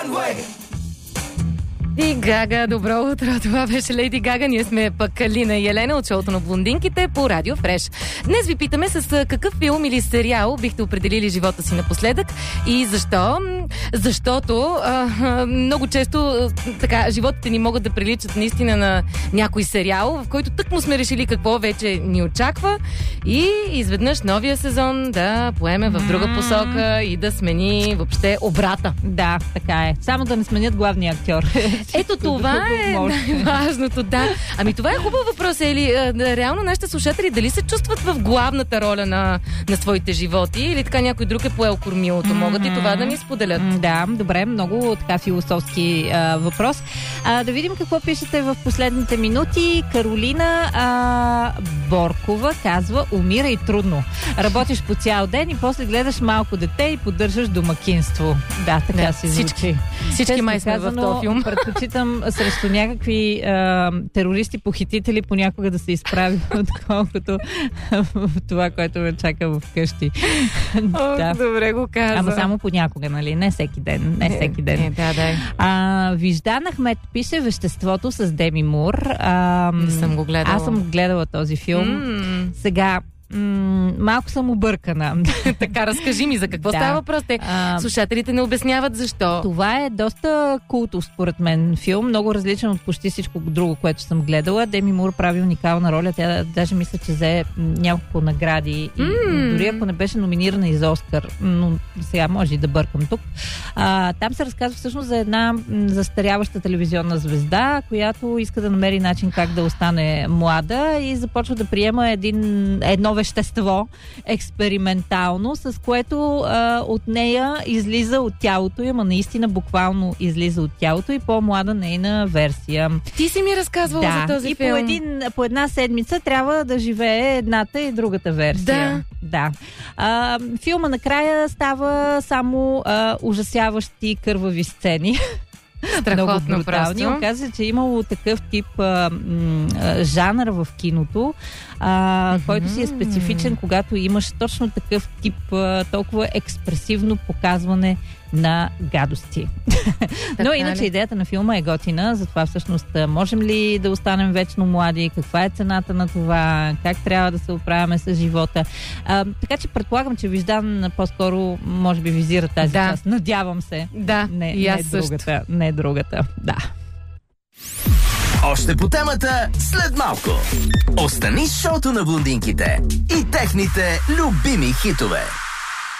Леди Гага, добро утро. Това беше Леди Гага. Ние сме пък Лина и Елена от шоуто на блондинките по Радио Фреш. Днес ви питаме с какъв филм или сериал бихте определили живота си напоследък и защо? Защото много често така животите ни могат да приличат наистина на някой сериал, в който тъкмо сме решили какво вече ни очаква и изведнъж новия сезон да поеме в друга посока и да смени въобще обрата. Да, така е. Само да не сменят главния актьор. Ето това е най-важното, да. Ами това е хубав въпрос, Ели. Реално нашите слушатели дали се чувстват в главната роля на своите животи или така някой друг е поел кормилото? Могат и това да ни споделят? Да, добре, много така философски въпрос. Да видим какво пишете в последните минути. Каролина Боркова казва: умирай трудно. Работиш по цял ден и после гледаш малко дете и поддържаш домакинство. Да, така си звучи. Всички май сме в този филм. Предпочитам срещу някакви терористи-похитители понякога да се изправя, отколкото това, което ме чака вкъщи. Да. Добре го каза. Ама само понякога, нали? Не всеки ден. Виждан Ахмед пише Веществото с Деми Мур. Не съм го гледала. Аз съм гледала този филм. Сега малко съм объркана. Така, разкажи ми за какво става въпрос. Слушателите не обясняват защо. Това е доста култов, според мен, филм. Много различен от почти всичко друго, което съм гледала. Деми Мур прави уникална роля. Тя даже мисля, че взе няколко награди. И дори ако не беше номинирана и за Оскар, но сега може и да бъркам тук. Там се разказва всъщност за една застаряваща телевизионна звезда, която иска да намери начин как да остане млада и започва да приема едно вещество експериментално, с което от нея излиза от тялото, ама наистина буквално излиза от тялото и по-млада нейна версия. Ти си ми разказвала за този филм. И по една седмица трябва да живее едната и другата версия. Да. Филма накрая става само ужасяващи кървави сцени. Много брутални. Оказва, че имало такъв тип жанр в киното, който си е специфичен, когато имаш точно такъв тип толкова експресивно показване на гадости. Но иначе идеята на филма е готина, затова всъщност можем ли да останем вечно млади, каква е цената на това, как трябва да се оправяме с живота. Така че предполагам, че Виждан по-скоро може би визира тази част. Надявам се. Да, не другата. Да. Още по темата след малко. Остани с шоуто на блондинките и техните любими хитове.